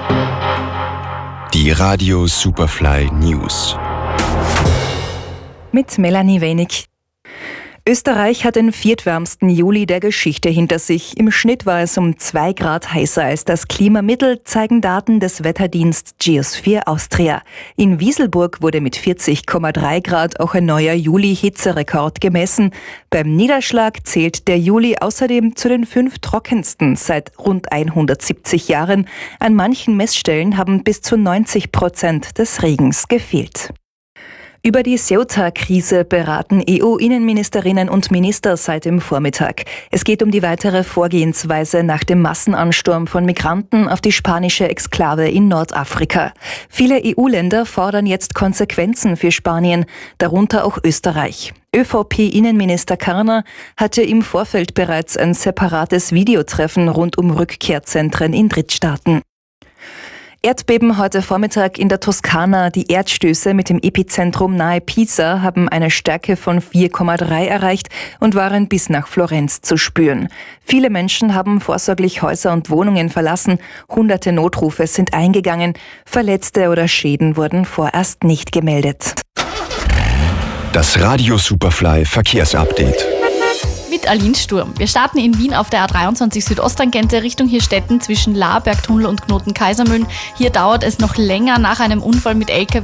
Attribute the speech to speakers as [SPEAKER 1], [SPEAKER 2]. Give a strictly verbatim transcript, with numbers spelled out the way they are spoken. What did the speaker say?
[SPEAKER 1] Die Radio Superfly News.
[SPEAKER 2] Mit Melanie Wenig. Österreich hat den viertwärmsten Juli der Geschichte hinter sich. Im Schnitt war es um zwei Grad heißer als das Klimamittel, zeigen Daten des Wetterdiensts Geosphere Austria. In Wieselburg wurde mit vierzig Komma drei Grad auch ein neuer Juli-Hitzerekord gemessen. Beim Niederschlag zählt der Juli außerdem zu den fünf trockensten seit rund hundertsiebzig Jahren. An manchen Messstellen haben bis zu neunzig Prozent des Regens gefehlt. Über die Ceuta-Krise beraten E U-Innenministerinnen und Minister seit dem Vormittag. Es geht um die weitere Vorgehensweise nach dem Massenansturm von Migranten auf die spanische Exklave in Nordafrika. Viele E U-Länder fordern jetzt Konsequenzen für Spanien, darunter auch Österreich. ÖVP-Innenminister Karner hatte im Vorfeld bereits ein separates Videotreffen rund um Rückkehrzentren in Drittstaaten. Erdbeben heute Vormittag in der Toskana. Die Erdstöße mit dem Epizentrum nahe Pisa haben eine Stärke von vier Komma drei erreicht und waren bis nach Florenz zu spüren. Viele Menschen haben vorsorglich Häuser und Wohnungen verlassen. Hunderte Notrufe sind eingegangen. Verletzte oder Schäden wurden vorerst nicht gemeldet.
[SPEAKER 1] Das Radio Superfly Verkehrsupdate.
[SPEAKER 3] Mit Aline Sturm. Wir starten in Wien auf der A dreiundzwanzig Südosttangente Richtung Hirstetten zwischen Laarbergtunnel und Knoten Kaisermühlen. Hier dauert es noch länger nach einem Unfall mit L K W.